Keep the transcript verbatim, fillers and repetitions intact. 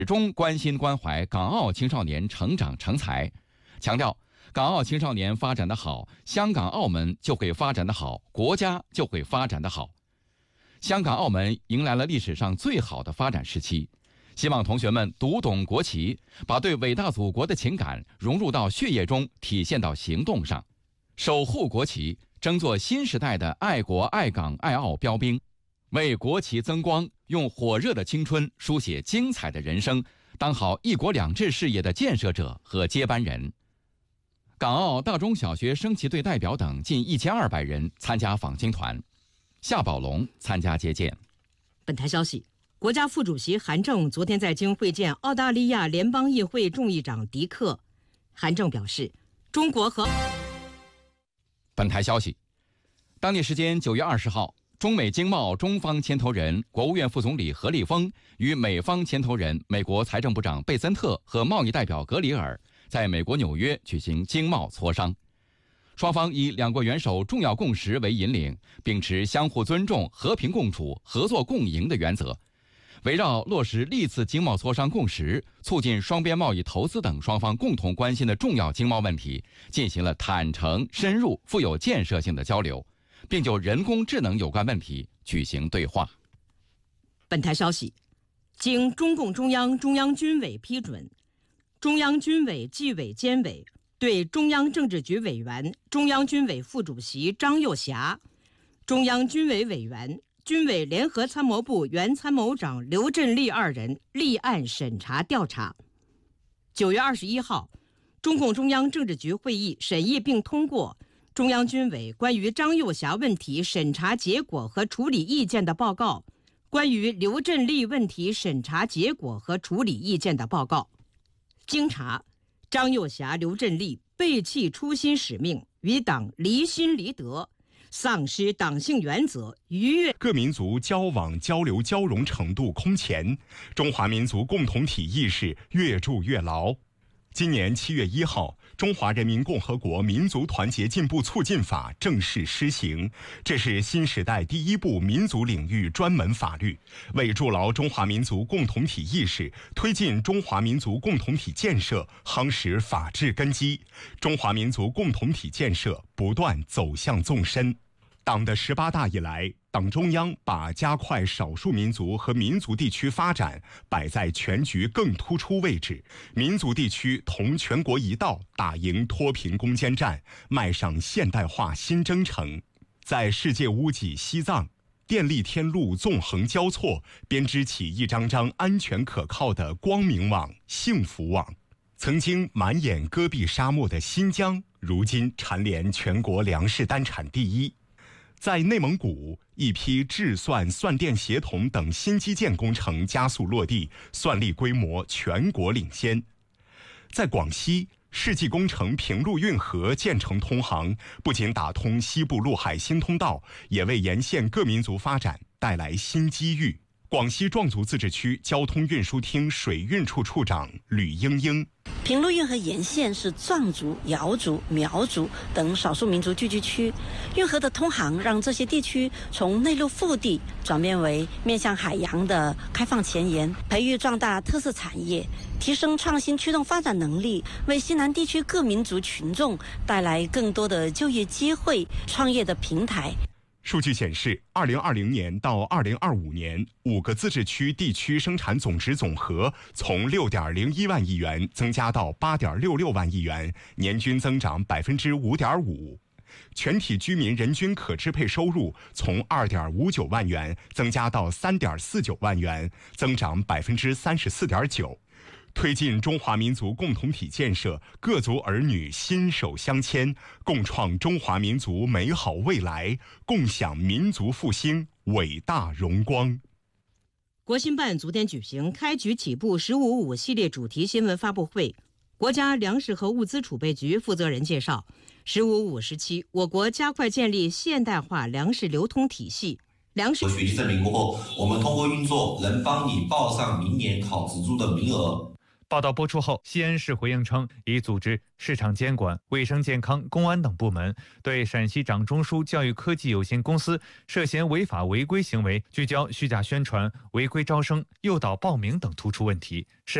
始终关心关怀港澳青少年成长成才，强调港澳青少年发展得好，香港、澳门就会发展得好，国家就会发展得好。香港、澳门迎来了历史上最好的发展时期，希望同学们读懂国旗，把对伟大祖国的情感融入到血液中，体现到行动上，守护国旗，争做新时代的爱国爱港爱澳标兵，为国旗增光，用火热的青春书写精彩的人生，当好一国两制事业的建设者和接班人。港澳大中小学升旗队代表等近一千二百人参加访京团，夏宝龙参加接见。 本台消息，国家副主席韩正昨天在京会见澳大利亚联邦议会众议长迪克。韩正表示，中国和本台消息，当地时间九月二十号，中美经贸中方牵头人、国务院副总理何立峰与美方牵头人、美国财政部长贝森特和贸易代表格里尔在美国纽约举行经贸磋商。双方以两国元首重要共识为引领，秉持相互尊重、和平共处、合作共赢的原则，围绕落实历次经贸磋商共识，促进双边贸易、投资等双方共同关心的重要经贸问题，进行了坦诚、深入、富有建设性的交流，并就人工智能有关问题举行对话。 本台消息，经中共中央、中央军委批准，中央军委纪委监委对中央政治局委员、中央军委副主席张又侠、中央军委委员、军委联合参谋部原参谋长刘振立二人立案审查调查。九月二十一号，中共中央政治局会议审议并通过中央军委关于张又侠问题审查结果和处理意见的报告，关于刘振立问题审查结果和处理意见的报告。经查，张又侠、刘振立背弃初心使命，与党离心离德，丧失党性原则，逾越各民族交往交流交融程度空前，中华民族共同体意识越铸越牢。今年七月一号，《中华人民共和国民族团结进步促进法》正式施行，这是新时代第一部民族领域专门法律，为筑牢中华民族共同体意识，推进中华民族共同体建设夯实法治根基，中华民族共同体建设不断走向纵深。党的十八大以来，党中央把加快少数民族和民族地区发展摆在全局更突出位置，民族地区同全国一道打赢脱贫攻坚战，迈上现代化新征程。在世界屋脊西藏，电力天路纵横交错，编织起一张张安全可靠的光明网、幸福网。曾经满眼戈壁沙漠的新疆，如今蝉联全国粮食单产第一。在内蒙古，一批制算、算电协同等新基建工程加速落地，算力规模全国领先。在广西，世纪工程平陆运河建成通航，不仅打通西部陆海新通道，也为沿线各民族发展带来新机遇。广西壮族自治区交通运输厅水运处处长吕英英： 平陆运河沿线是壮族、瑶族、苗族等少数民族聚居区，运河的通航让这些地区从内陆腹地转变为面向海洋的开放前沿，培育壮大特色产业，提升创新驱动发展能力，为西南地区各民族群众带来更多的就业机会、创业的平台。 数据显示，二零二零年到二零二五年，五个自治区地区生产总值总和从六点零一万亿元增加到八点六六万亿元，年均增长百分之五点五。全体居民人均可支配收入从二点五九万元增加到三点四九万元，增长百分之三十四点九。推进中华民族共同体建设，各族儿女心手相牵，共创中华民族美好未来，共享民族复兴伟大荣光。 国新办昨天举行开局起步十五五系列主题新闻发布会，国家粮食和物资储备局负责人介绍，十五五时期，我国加快建立现代化粮食流通体系。粮食学习证明过后，我们通过运作能帮你报上明年考植株的名额。 报道播出后，西安市回应称，已组织市场监管、卫生健康、公安等部门对陕西掌中枢教育科技有限公司涉嫌违法违规行为，聚焦虚假宣传、违规招生、诱导报名等突出问题。